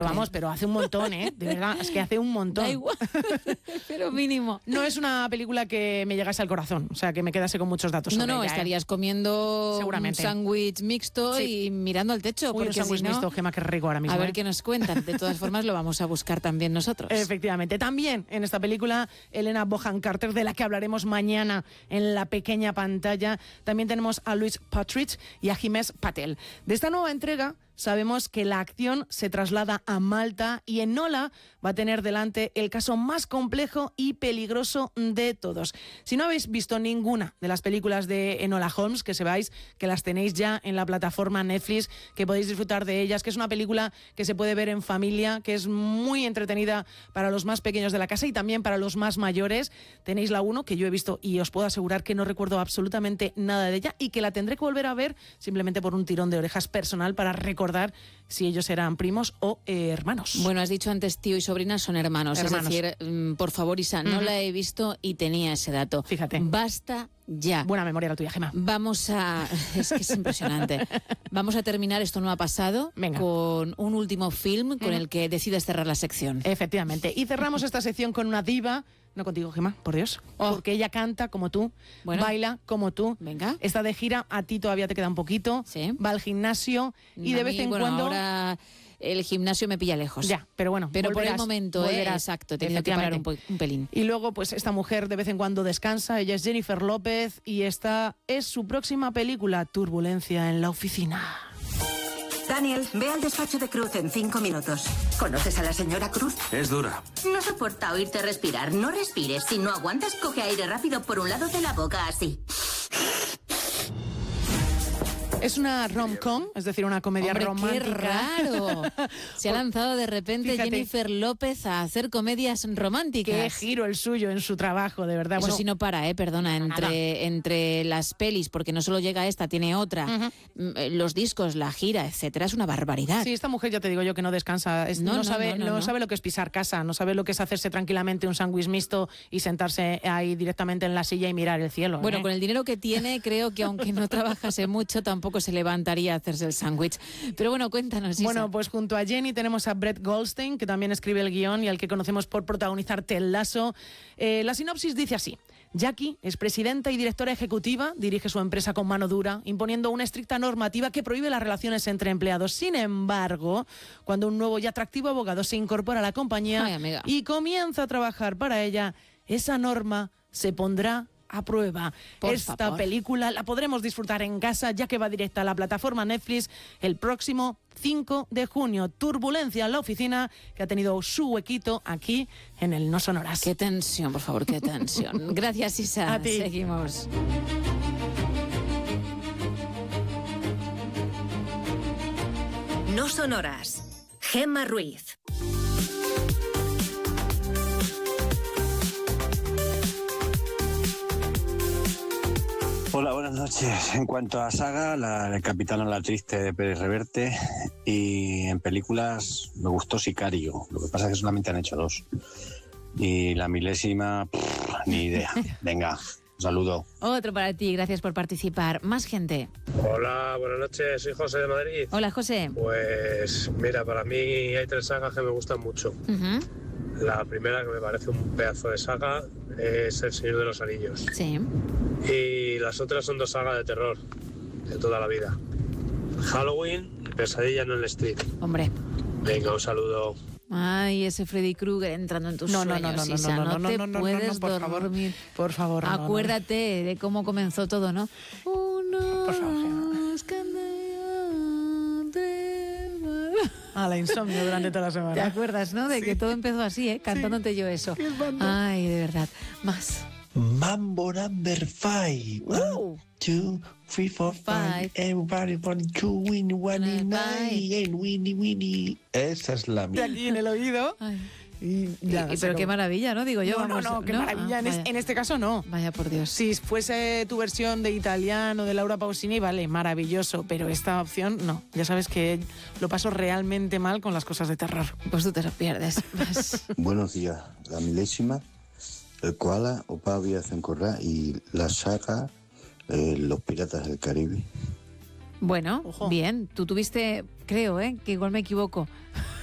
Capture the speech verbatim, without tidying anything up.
Vamos, pero hace un montón, ¿eh? De verdad, es que hace un montón. Da igual, pero mínimo. No es una película que me llegase al corazón, o sea, que me quedase con muchos datos No, sobre no, ella, estarías ¿eh? comiendo Seguramente. un sándwich mixto Sí. y mirando al techo. Uy, porque un sándwich si no, mixto, Gemma, qué rico ahora mismo. a ver ¿eh? qué nos cuentan. De todas formas, lo vamos a buscar también nosotros. Efectivamente. También en esta película, Helena Bonham Carter, de la que hablaremos mañana en la pequeña pantalla. También tenemos a Louise Partridge y a Himesh Patel. De esta nueva entrega sabemos que la acción se traslada a Malta y Enola va a tener delante el caso más complejo y peligroso de todos. Si no habéis visto ninguna de las películas de Enola Holmes, que sepáis que las tenéis ya en la plataforma Netflix, que podéis disfrutar de ellas, que es una película que se puede ver en familia, que es muy entretenida para los más pequeños de la casa y también para los más mayores. Tenéis la uno, que yo he visto y os puedo asegurar que no recuerdo absolutamente nada de ella y que la tendré que volver a ver simplemente por un tirón de orejas personal para recordar si ellos eran primos o eh, hermanos. Bueno, has dicho antes tío y sobrina son hermanos. Hermanos. Es decir, mm, por favor, Isa, no Ujú. la he visto y tenía ese dato. Fíjate. Basta ya. Buena memoria la tuya, Gemma. Vamos a... Es que es impresionante. Vamos a terminar, esto no ha pasado, Venga. con un último film con Ujú. el que decides cerrar la sección. Efectivamente. Y cerramos esta sección con una diva. No contigo, Gemma, por Dios. Oh. Porque ella canta como tú, Bueno. baila como tú. Venga. Está de gira, a ti todavía te queda un poquito. Sí. Va al gimnasio y A de vez mí, en bueno, cuando... ahora el gimnasio me pilla lejos. Ya, pero bueno. Pero por el volverás, momento, eh, volverás. exacto, he tenido que parar un, po- un pelín. Y luego, pues esta mujer de vez en cuando descansa. Ella es Jennifer López y esta es su próxima película, Turbulencia en la oficina. Daniel, ve al despacho de Cruz en cinco minutos. ¿Conoces a la señora Cruz? Es dura. No soporta oírte respirar. No respires. Si no aguantas, coge aire rápido por un lado de la boca, así. Es una rom-com, es decir, una comedia Hombre, romántica. qué raro. Se ha lanzado de repente Fíjate. Jennifer López a hacer comedias románticas. Qué giro el suyo en su trabajo, de verdad. Eso Bueno, sí no para, eh, perdona, entre, entre las pelis, porque no solo llega esta, tiene otra, Ujú. m- los discos, la gira, etcétera, es una barbaridad. sí, esta mujer ya te digo yo que no descansa, es- No, no, no, sabe, no, no, no. sabe lo que es pisar casa, no sabe lo que es hacerse tranquilamente un sándwich mixto y sentarse ahí directamente en la silla y mirar el cielo. Bueno, ¿eh? con el dinero que tiene, creo que aunque no trabajase mucho, tampoco se levantaría a hacerse el sándwich. Pero bueno, cuéntanos, Isa. Bueno, pues junto a Jenny tenemos a Brett Goldstein, que también escribe el guión y al que conocemos por protagonizar Ted Lasso. Eh, la sinopsis dice así. Jackie es presidenta y directora ejecutiva, dirige su empresa con mano dura, imponiendo una estricta normativa que prohíbe las relaciones entre empleados. Sin embargo, cuando un nuevo y atractivo abogado se incorpora a la compañía Ay, amiga. y comienza a trabajar para ella, esa norma se pondrá a prueba. Por Esta favor. película la podremos disfrutar en casa, ya que va directa a la plataforma Netflix el próximo cinco de junio. Turbulencia en la oficina, que ha tenido su huequito aquí en el No Sonoras. Qué tensión, por favor, qué tensión. Gracias, Isa. A ti. Seguimos. No Sonoras. Gemma Ruiz. Hola, buenas noches. En cuanto a saga, la de Capitán la Triste de Pérez Reverte, y en películas me gustó Sicario, lo que pasa es que solamente han hecho dos. Y la milésima, pff, ni idea. Venga, un saludo. Otro para ti, gracias por participar. Más gente. Hola, buenas noches, soy José de Madrid. Hola, José. Pues mira, para mí hay tres sagas que me gustan mucho. Ujú. La primera, que me parece un pedazo de saga, es El Señor de los Anillos. Sí. Y las otras son dos sagas de terror, de toda la vida. Halloween y Pesadilla en el Street. Hombre. Venga, un saludo. Ay, ese Freddy Krueger entrando en tus No, no, sueños, no, no, no, Isa, no, no, te no, no, no, puedes no, por favor. dormir. Por favor, no, no. Acuérdate de cómo comenzó todo, ¿no? Uno, Por favor, Gemma. dos, candelas del mar. A la insomnio durante toda la semana. ¿Te acuerdas, no? De que todo empezó así, ¿eh? Cantándote yo eso. Ay, de verdad. Más. Mambo number five. One, two, three, four, five. Five. Everybody want to win one Five. night and winnie winnie. Esa es la De mía. aquí en el oído. Ay. Y ya, Y- se pero qué acabó. maravilla, ¿no? Digo yo. No, no, vamos, no, qué maravilla. Ah, en, es- vaya. en este caso no. Vaya por Dios. Si fuese tu versión de italiano de Laura Pausini, vale, maravilloso, pero esta opción no. Ya sabes que lo paso realmente mal con las cosas de terror. Pues tú te lo pierdes. Más. Buenos días. La milésima, el koala, Opa Víaz en Corrá y la saga, eh, Los Piratas del Caribe. Bueno, Ojo. bien. Tú tuviste, creo, ¿eh? Que igual me equivoco.